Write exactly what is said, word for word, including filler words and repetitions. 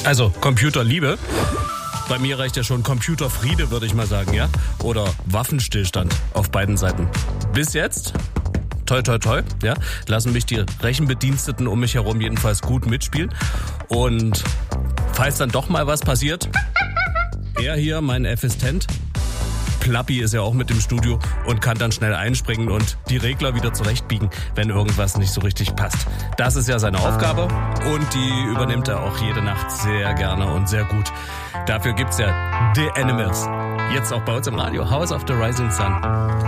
Also Computerliebe. Bei mir reicht ja schon Computerfriede, würde ich mal sagen, ja? Oder Waffenstillstand auf beiden Seiten. Bis jetzt, toi toi toi, ja, lassen mich die Rechenbediensteten um mich herum jedenfalls gut mitspielen. Und falls dann doch mal was passiert, er hier, mein Assistent, Plappi ist ja auch mit im Studio und kann dann schnell einspringen und die Regler wieder zurechtbiegen, wenn irgendwas nicht so richtig passt. Das ist ja seine Aufgabe und die übernimmt er auch jede Nacht sehr gerne und sehr gut. Dafür gibt's ja The Animals. Jetzt auch bei uns im Radio, House of the Rising Sun.